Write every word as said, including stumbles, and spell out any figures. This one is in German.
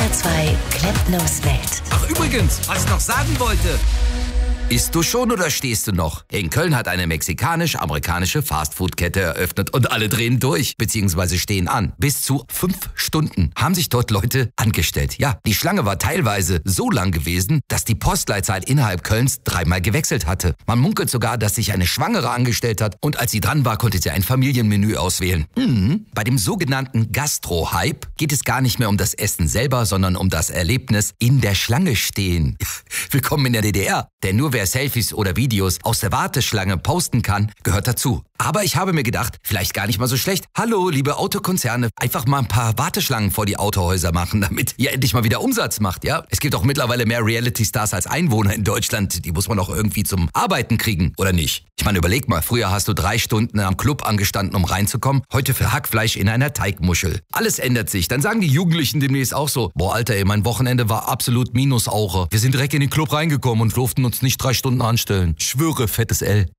R zwei Klempners Welt. Ach übrigens, was ich noch sagen wollte. Isst du schon oder stehst du noch? In Köln hat eine mexikanisch-amerikanische Fastfood-Kette eröffnet und alle drehen durch, beziehungsweise stehen an. Bis zu fünf Stunden haben sich dort Leute angestellt. Ja, die Schlange war teilweise so lang gewesen, dass die Postleitzahl innerhalb Kölns dreimal gewechselt hatte. Man munkelt sogar, dass sich eine Schwangere angestellt hat und als sie dran war, konnte sie ein Familienmenü auswählen. Mhm. Bei dem sogenannten Gastro-Hype geht es gar nicht mehr um das Essen selber, sondern um das Erlebnis in der Schlange stehen. Willkommen in der D D R, denn nur wer Selfies oder Videos aus der Warteschlange posten kann, gehört dazu. Aber ich habe mir gedacht, vielleicht gar nicht mal so schlecht. Hallo, liebe Autokonzerne, einfach mal ein paar Warteschlangen vor die Autohäuser machen, damit ihr endlich mal wieder Umsatz macht, ja? Es gibt auch mittlerweile mehr Reality-Stars als Einwohner in Deutschland. Die muss man auch irgendwie zum Arbeiten kriegen, oder nicht? Ich meine, überleg mal, früher hast du drei Stunden am Club angestanden, um reinzukommen. Heute für Hackfleisch in einer Teigmuschel. Alles ändert sich. Dann sagen die Jugendlichen demnächst auch so, boah, Alter, ey, mein Wochenende war absolut Minusaure. Wir sind direkt in den Club reingekommen und durften uns nicht drei Stunden anstellen. Ich schwöre, fettes L.